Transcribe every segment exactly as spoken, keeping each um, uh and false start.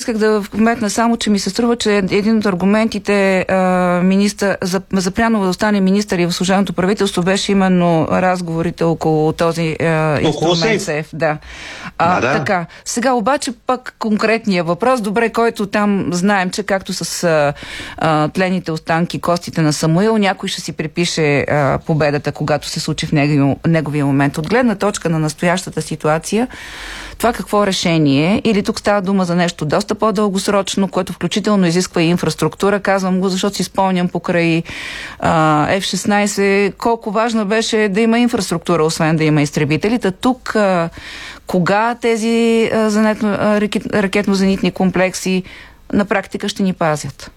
исках да вметна само, че ми се струва, че един от аргументите а, министър, за, за Прянова да остане министър и в служебното правителство беше именно разговорите около този а, инструмент СЕФ. Да. А, да, да. Така. Сега обаче пък конкретния въпрос, добре, който там знаем, че както с а, а, тлените останки, костите на Самуил, някой ще си припише а, победата, когато се случи в неговия, неговия момент. От гледна точка на настоящата ситуация, това какво решение, или тук става дума за нещо доста по-дългосрочно, което включително изисква и инфраструктура, казвам го, защото си спомням покрай а, Еф шестнайсет, колко важно беше да има инфраструктура, освен да има изтребителите. Тук а, кога тези а, занетно, а, ракетно-зенитни комплекси на практика ще ни пазят?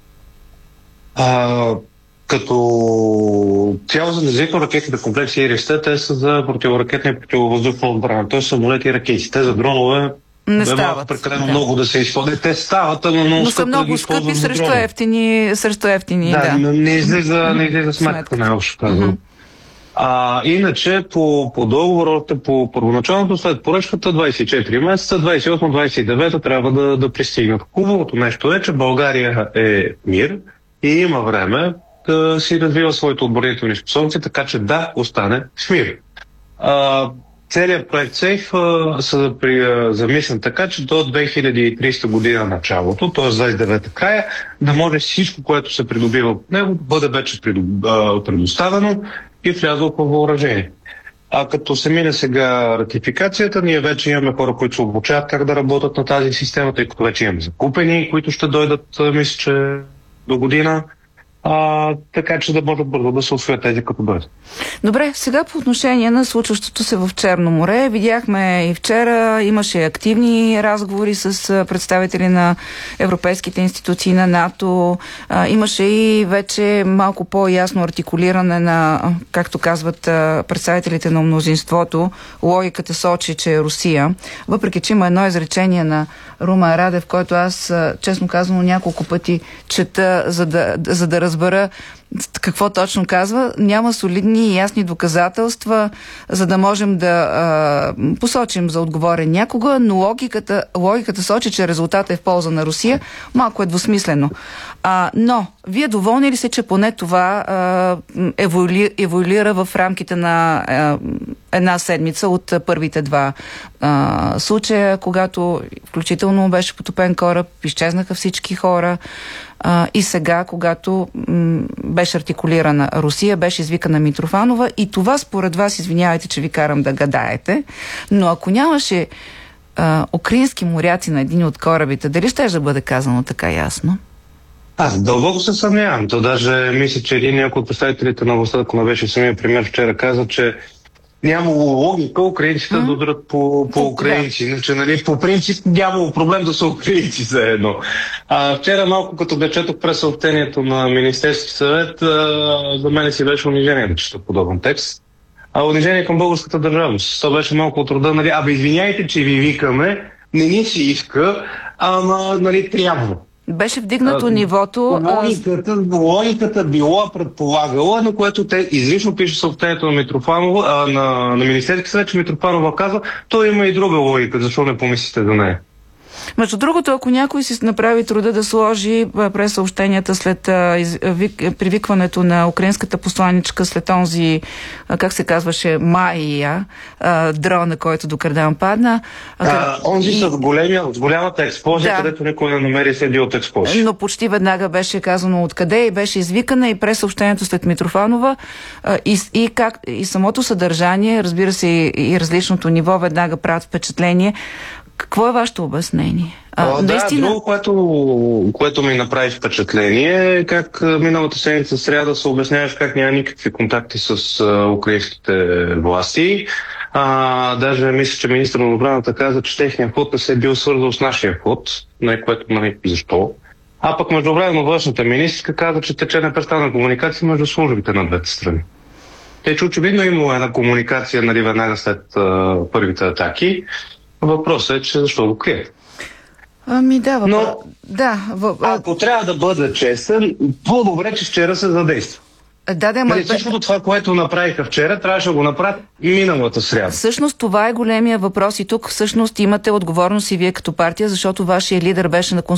А... Като цяло за зенитно-ракетните комплекси и РСТ, те са за противоракетна и противовъздушна отбрана. Т.е. самолети и ракети. Те за дронове не бе стават. Прекалено да. много да се използват. Те стават, но много но скъпи. Са много да скъпи срещу ефтини, срещу ефтини. Да, да. не излиза, не излиза сметка, най-общо казвам. А, иначе по, по договорите, по първоначалното след поръчката двайсет и четири месеца, двайсет и осма двайсет и девета трябва да, да пристигнат. Хубавото нещо е, че България е мир и има време да си развива своите отбранителни способности, така че да остане в мир. А, целият проект СЕЙФ са замислен така, че до две хиляди и трийсета година началото, т.е. двайсет и девета края, да може всичко, което се придобива от него, бъде вече предоставено и влязло по въоръжение. А като се мине сега ратификацията, ние вече имаме хора, които се обучават как да работят на тази система, тъй като вече имаме закупени, които ще дойдат, мисля, че до година. А, така че да може бързо да се усвоят тези като бъде. Добре, сега по отношение на случващото се в Черно море, видяхме и вчера, имаше активни разговори с представители на европейските институции на НАТО, а, имаше и вече малко по-ясно артикулиране на, както казват представителите на мнозинството, логиката сочи, че е Русия, въпреки че има едно изречение на Румен Радев, който аз, честно казано, няколко пъти чета, за да, за да разбера какво точно казва. Няма солидни и ясни доказателства, за да можем да а, посочим за отговорен някога, но логиката, логиката сочи, че резултатът е в полза на Русия. Малко е двусмислено. А, но, вие доволни ли се, че поне това а, еволю, еволюира в рамките на а, една седмица от първите два а, случая, когато включително беше потопен кораб, изчезнаха всички хора, а, и сега, когато м, беше артикулирана Русия, беше извикана Митрофанова, и това според вас, извинявайте, че ви карам да гадаете, но ако нямаше а, украински моряци на един от корабите, дали ще да бъде казано така ясно? Аз дълбоко се съмнявам. То даже мисля, че един някой от представителите на властта, ако не беше самия премиер вчера, каза, че нямало логика украинците mm-hmm. да удрят по, по украинци. Иначе, нали, по принцип нямало проблем да са украинци заедно. А, вчера малко като да четох през съобщението на Министерски съвет, а, за мен си беше унижение да чета подобен текст. А унижение към българската държавност. Това беше малко от рода, нали, абе извиняйте, че ви викаме, не ни си иска, ама, нали, трябва. Беше вдигнато а, нивото. Логиката, логиката била предполагала, на което те изрично пише съобщението на Митрофанова, а, на, на Министерски съвет, че Митрофанова казва, то има и друга логика, защо не помислите за нея. Между другото, ако някой си направи труда да сложи през съобщенията след а, из, вик, привикването на украинската посланичка след онзи, а, как се казваше, Майя, а, дрона, който до Кардам падна. А, онзи и... с, големия, с голямата експлозия, да. Където никой не намери следи от експлозия. Но почти веднага беше казано откъде и беше извикана, и през съобщението след Митрофанова, а, и, и, как, и самото съдържание, разбира се, и, и различното ниво веднага правят впечатление. Какво е вашето обяснение? А, О, наистина... Да, друго, което, което ми направи впечатление е как миналата седмица сряда се обясняваш как няма никакви контакти с а, украинските власти. А, даже мисля, че министър на отбраната каза, че техният ход не се е бил свързал с нашия ход, не което, нали, защо. А пък междувременно външната министърка каза, че тече непрестанна комуникация между службите на двете страни. Те, че очевидно имало една комуникация, нали, веднага след а, първите атаки. Въпросът е, че защо го крият? Ами да, въпро... Но, да, въп... ако трябва да бъда честен, по-добре, че вчера се задейства. Да, да, нали, всичкото това, което направиха вчера, трябваше да го направят миналата сряда. Всъщност това е големия въпрос и тук всъщност имате отговорност и вие като партия, защото вашия лидер беше на консултация